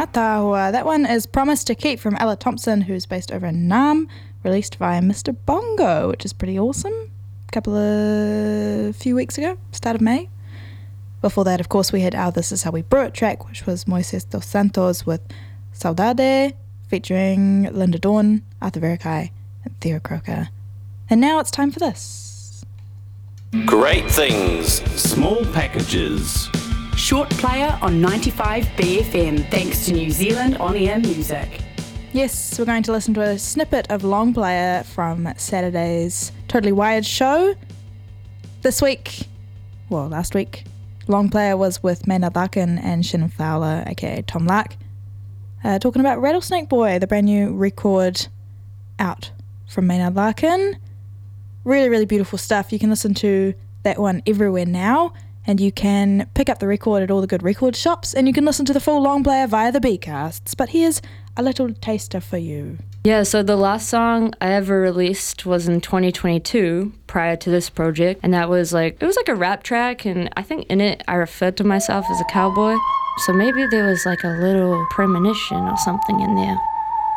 Tahua. That one is Promise to Keep from Ella Thompson, who's based over in Nam, released via Mr. Bongo, which is pretty awesome. Few weeks ago, start of May. Before that, of course, we had our This Is How We Brew It track, which was Moises dos Santos with Saudade, featuring Linda Dawn, Arthur Verikai, and Theo Croker. And now it's time for this. Great things, small packages. Short player on 95 BFM, thanks to New Zealand On-Air Music. Yes, we're going to listen to a snippet of Long Player from Saturday's Totally Wired show. Last week, Long Player was with Maynard Larkin and Shannon Fowler, aka Tom Lark, talking about Rattlesnake Boy, the brand new record out from Maynard Larkin. Really, really beautiful stuff. You can listen to that one everywhere now, and you can pick up the record at all the good record shops, and you can listen to the full Long Player via the B-casts. But here's a little taster for you. Yeah, so the last song I ever released was in 2022, prior to this project, and it was like a rap track, and I think in it I referred to myself as a cowboy, so maybe there was like a little premonition or something in there.